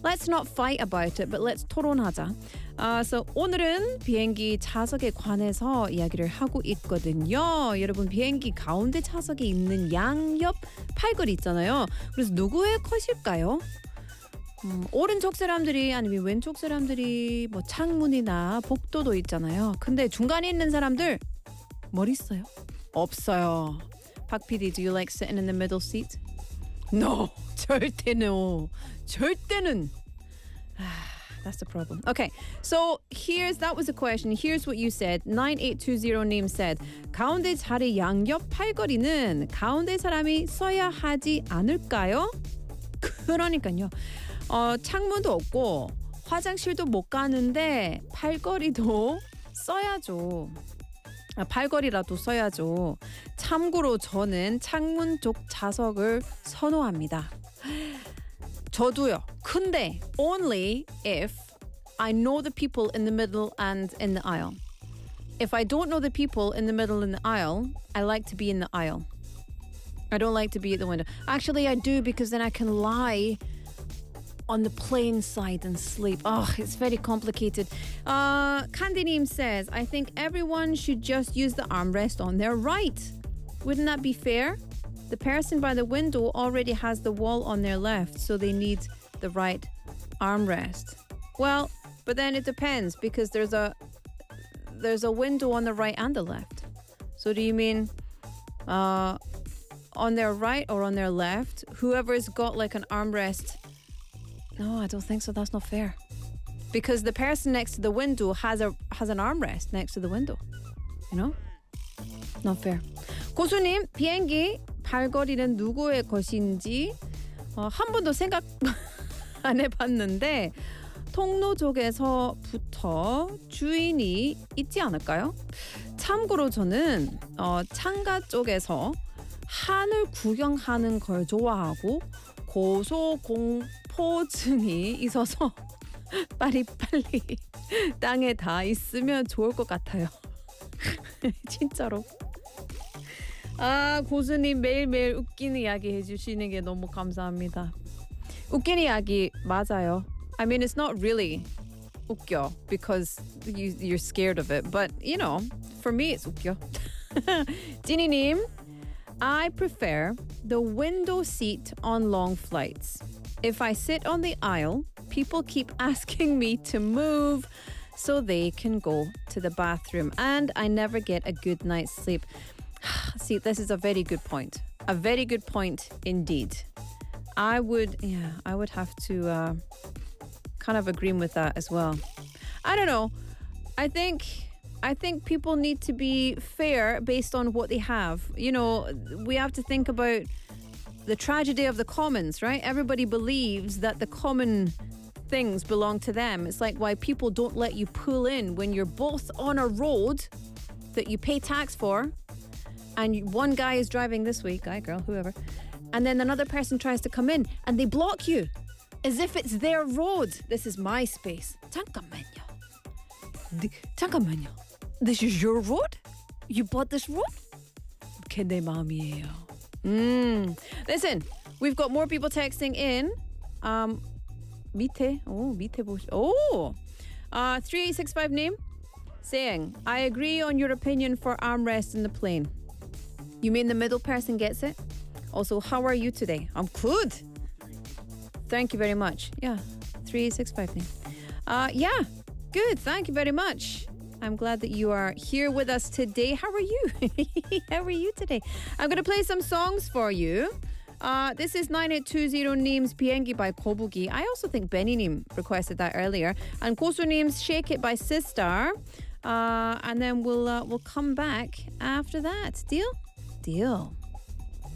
Let's not fight about it, but let's 토론하자. So 오늘은 비행기 좌석에 관해서 이야기를 하고 있거든요. 여러분 비행기 가운데 좌석에 있는 양옆 팔걸이 있잖아요. 그래서 누구의 컷일까요? 오른쪽 사람들이 아니면 왼쪽 사람들이 뭐 창문이나 복도도 있잖아요. 근데 중간에 있는 사람들 뭘 있어요? 없어요. 박 PD, do you like sitting in the middle seat? No, 절대 no. 절대는. That's the problem. Okay, so that was the question. Here's what you said. 9820님 said, 가운데 자리 양옆 팔걸이는 가운데 사람이 써야 하지 않을까요? 그러니까요. 창문도 없고 화장실도 못 가는데 팔걸이도 써야죠. 팔걸이라도 써야죠. 참고로 저는 창문 쪽 좌석을 선호합니다. 저도요. 근데 only if I know the people in the middle and in the aisle. If I don't know the people in the middle and the aisle, I like to be in the aisle. I don't like to be at the window. Actually, I do because then I can lie on the plane side and sleep. Oh, it's very complicated. Candyneem says, I think everyone should just use the armrest on their right. Wouldn't that be fair? The person by the window already has the wall on their left, so they need the right armrest. Well, but then it depends because there's a window on the right and the left. So do you mean on their right or on their left? Whoever's got like an armrest. No, I don't think so. That's not fair. Because the person next to the window has an armrest next to the window. You know? Not fair. 고수님, 비행기 발걸이는 누구의 것인지 한 번도 생각 안 해봤는데 통로 쪽에서부터 주인이 있지 않을까요? 참고로 저는 창가 쪽에서 하늘 구경하는 걸 좋아하고 고소공포증이 있어서 빨리빨리 땅에 다 있으면 좋을 것 같아요. 진짜로. 고수님 매일매일 웃기는 이야기 해주시는 게 너무 감사합니다. 웃기는 이야기 맞아요. I mean, it's not really 웃겨 because you're scared of it. But, you know, for me, it's 웃겨. 찐이님, I prefer the window seat on long flights. If I sit on the aisle, people keep asking me to move so they can go to the bathroom. And I never get a good night's sleep. See, this is a very good point. A very good point indeed. I would have to kind of agree with that as well. I don't know. I think people need to be fair based on what they have. You know, we have to think about the tragedy of the commons, right? Everybody believes that the common things belong to them. It's like why people don't let you pull in when you're both on a road that you pay tax for. And one guy is driving this way, guy, girl, whoever, and then another person tries to come in and they block you as if it's their road. This is my space. 잠깐만요. This is your road? You bought this road? 그게 내 마음이에요. Listen, we've got more people texting in. 밑에 보시. 3865 name saying, I agree on your opinion for armrest in the plane. You mean the middle person gets it? Also, how are you today? I'm good. Thank you very much. Yeah, 3865 name. Yeah, good. Thank you very much. I'm glad that you are here with us today. How are you? How are you today? I'm going to play some songs for you. This is 9820 Neem's 비행기 by 거북이. I also think Benny Neem requested that earlier. And 고수 Neem's Shake It by Sistar. And then we'll come back after that. Deal? Deal.